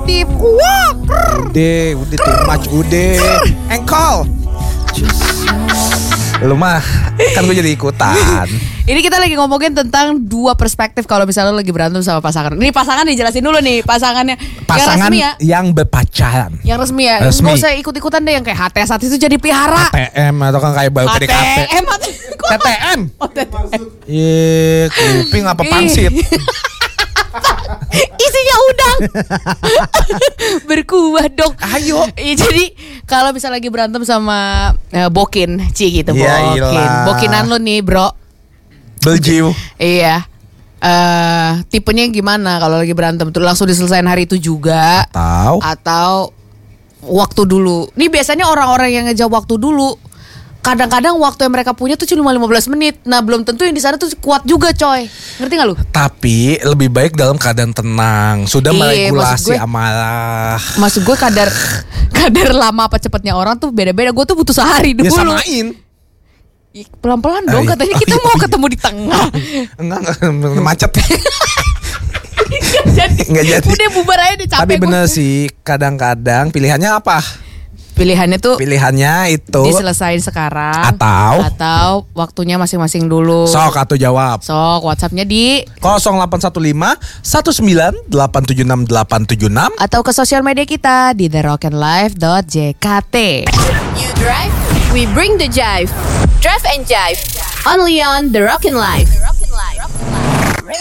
kreatif. Wah. Udah too much, udah. Engkol. Lu mah kan gue jadi ikutan. Ini kita lagi ngomongin tentang dua perspektif kalau misalnya lo lagi berantem sama pasangan. Ini pasangan dijelasin dulu nih, pasangannya Pasangan yang resmi ya. yang berpacaran. Yang resmi ya. Resmi. Gak usah ikut-ikutan deh yang kayak HTS itu jadi pelihara. ATM atau kan kayak baru PDKT. ATM. TTM. Oh, TTM. Iya, kuping apa pangsit? Isinya udang. Berkuah dong. Ayo. Jadi kalau misalnya lagi berantem sama Bokin, gitu Ya Bokin. ilah. Bokinan lo nih, bro. Beljiu. Iya. Tipenya gimana kalau lagi berantem tuh langsung diselesain hari itu juga atau waktu dulu. Nih biasanya orang-orang yang ngejawab waktu dulu. Kadang-kadang waktu yang mereka punya tuh cuma 15 menit. Nah, belum tentu yang di sana tuh kuat juga, coy. Ngerti gak lu? Tapi lebih baik dalam keadaan tenang. Sudah meregulasi gue, amarah. Maksud gue kadar lama apa cepatnya orang tuh beda-beda. Gue tuh butuh sehari dulu. Ya samain. Pelan-pelan dong, katanya kita mau ketemu di tengah. Enggak macet. Enggak jadi. Udah bubar aja deh, capek. Tapi bener sih, kadang-kadang pilihannya apa? Pilihannya itu diselesain sekarang atau waktunya masing-masing dulu. Sok atau jawab. Sok, WhatsApp-nya di 0815 19 876 876 atau ke sosial media kita di therockandlife.jkt. You drive, we bring the jive. Drive and jive. Only on The Rock and Life.